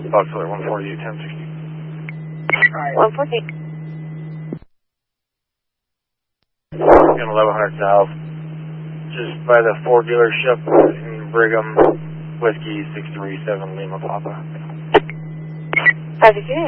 Boxler 148, 1060. 148. 1100 South. Just by the Ford dealership in Brigham, Whiskey 637 Lima Papa. 5